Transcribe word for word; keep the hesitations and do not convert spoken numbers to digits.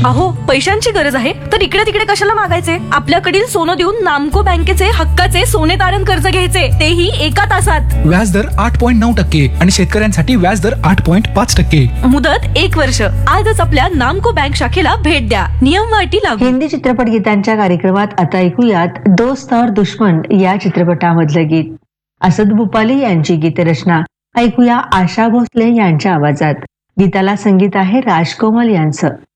अहो, पैशांची गरज आहे तर इकडे तिकडे कशाला मागायचे? आपल्याकडील सोनं देऊन नामको बँकेचे हक्काचे सोने तारण कर्ज घ्यायचे, तेही एका तासात. व्याजदर आठ पॉईंट नऊ टक्के आणि शेतकऱ्यांसाठी व्याजदर आठ पॉईंट पाच टक्के. मुदत एक वर्ष. आजच आपल्या नामको बँक शाखेला भेट द्या. नियम व अटी लागू. हिंदी चित्रपट गीतांच्या कार्यक्रमात आता ऐकूयात दोस्त और दुश्मन या चित्रपटामधलं गीत. असद भूपाली यांची गीतरचना. ऐकूया आशा भोसले यांच्या आवाजात. गीताला संगीत आहे राजकोमल यांचं.